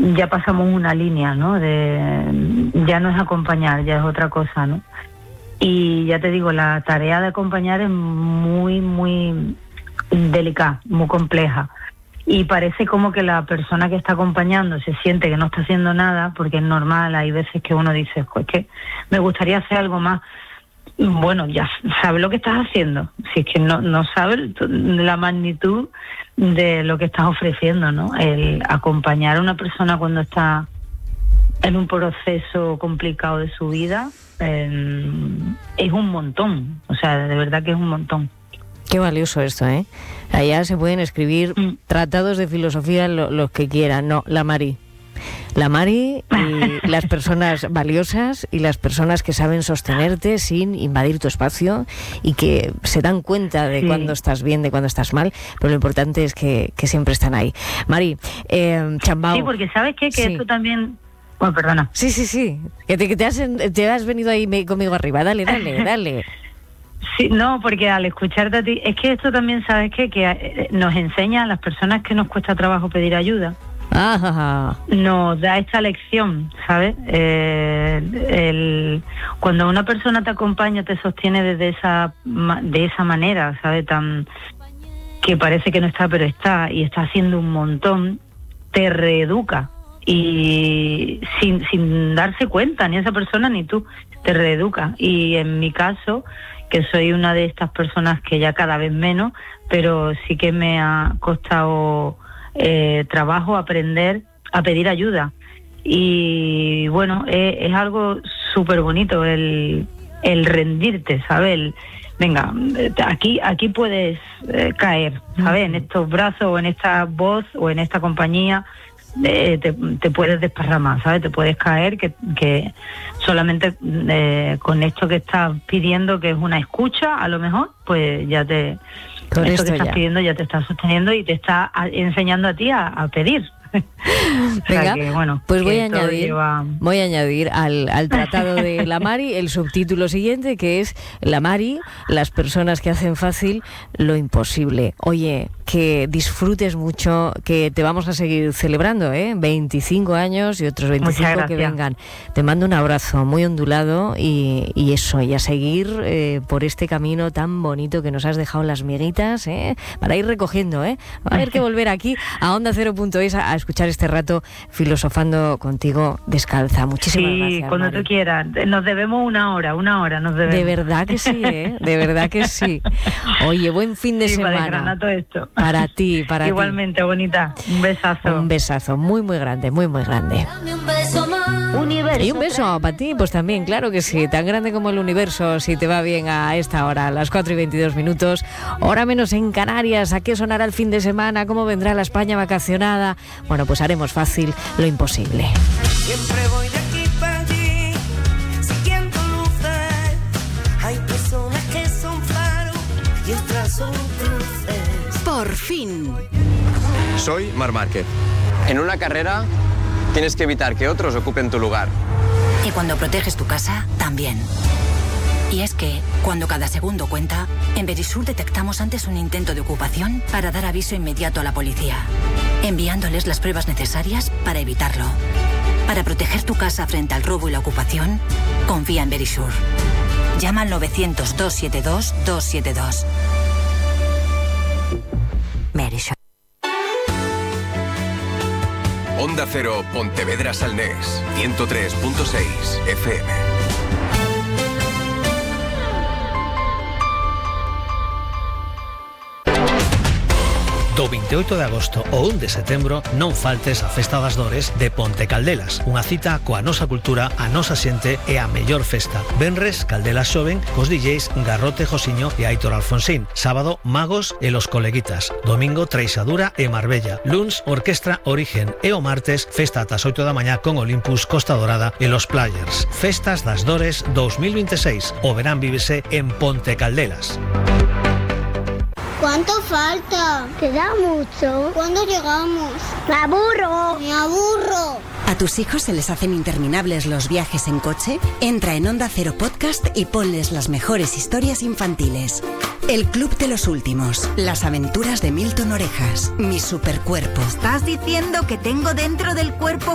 ya pasamos una línea, ¿no? Ya no es acompañar, ya es otra cosa, ¿no? Y ya te digo, la tarea de acompañar es muy, muy delicada, muy compleja. Y parece como que la persona que está acompañando se siente que no está haciendo nada, porque es normal, hay veces que uno dice, pues que me gustaría hacer algo más. Bueno, ya sabes lo que estás haciendo, si es que no sabes la magnitud de lo que estás ofreciendo, ¿no? El acompañar a una persona cuando está en un proceso complicado de su vida es un montón, o sea, de verdad que es un montón. Qué valioso esto, ¿eh? Allá se pueden escribir tratados de filosofía los que quieran. No, la Mari y las personas valiosas y las personas que saben sostenerte sin invadir tu espacio y que se dan cuenta de cuando estás bien, de cuando estás mal, pero lo importante es que siempre están ahí. Mari, Chambao. Sí, porque ¿sabes qué? Que esto también... Bueno, perdona. Sí. Que te has venido ahí conmigo arriba. Dale. Sí, no, porque al escucharte a ti, es que esto también, ¿sabes qué? Que nos enseña a las personas que nos cuesta trabajo pedir ayuda. Ajá. Nos da esta lección, ¿sabes? Cuando una persona te acompaña, te sostiene de esa manera, ¿sabes? Tan que parece que no está, pero está, y está haciendo un montón, te reeduca. Y sin darse cuenta, ni esa persona ni tú, te reeduca. Y en mi caso, que soy una de estas personas que ya cada vez menos, pero sí que me ha costado trabajo aprender a pedir ayuda. Y bueno, es algo súper bonito el rendirte, ¿sabes? Venga, aquí puedes caer, ¿sabes? En estos brazos o en esta voz o en esta compañía te puedes desparramar, ¿sabes? Te puedes caer, que solamente con esto que estás pidiendo, que es una escucha, a lo mejor, pues ya con esto que estás pidiendo ya te está sosteniendo y te está enseñando a ti a pedir. Venga, que, bueno, pues voy a añadir al tratado de la Mari el subtítulo siguiente, que es La Mari, las personas que hacen fácil lo imposible. Oye, que disfrutes mucho, que te vamos a seguir celebrando, 25 años y otros 25 que vengan. Te mando un abrazo muy ondulado y eso, y a seguir por este camino tan bonito que nos has dejado las miguitas, para ir recogiendo, Va a haber que volver aquí a OndaCero.es a escuchar este rato filosofando contigo descalza. Muchísimas gracias. Sí, cuando Mari. tú quieras. Nos debemos una hora nos debemos. De verdad que sí, De verdad que sí. Oye, buen fin de semana. Para desgranar todo esto. Para ti, Igualmente, bonita. Un besazo. Un besazo muy, muy grande, muy, muy grande. Y un beso para ti, pues también, claro que sí, tan grande como el universo, si te va bien a esta hora, a las 4:22, hora menos en Canarias. ¿A qué sonará el fin de semana? ¿Cómo vendrá la España vacacionada? Bueno, pues haremos fácil lo imposible. Siempre voy de aquí para allí, siguiendo luces. Hay personas que son faros y otras son cruces. Por fin. Soy Marc Márquez. En una carrera tienes que evitar que otros ocupen tu lugar. Y cuando proteges tu casa, también. Y es que, cuando cada segundo cuenta, en Verisur detectamos antes un intento de ocupación para dar aviso inmediato a la policía, enviándoles las pruebas necesarias para evitarlo. Para proteger tu casa frente al robo y la ocupación, confía en Verisur. Llama al 900-272-272. Verisur. Onda Cero Pontevedra Salnés, 103.6 FM. Do 28 de agosto ou 1 de setembro non faltes a Festa das Dores de Ponte Caldelas, unha cita coa nosa cultura, a nosa xente e a mellor festa. Venres, Caldelas xoven, cos DJs Garrote Josiño e Aitor Alfonsín. Sábado, Magos e los Coleguitas. Domingo, Treixadura e Marbella. Luns, Orquestra Origen. E o martes, festa ata 8 da mañá con Olympus, Costa Dorada e los Players. Festas das Dores 2026. O verán vívese en Ponte Caldelas. ¿Cuánto falta? Queda mucho. ¿Cuándo llegamos? ¡Me aburro! ¿A tus hijos se les hacen interminables los viajes en coche? Entra en Onda Cero Podcast y ponles las mejores historias infantiles. El Club de los Últimos. Las aventuras de Milton Orejas. Mi supercuerpo. ¿Estás diciendo que tengo dentro del cuerpo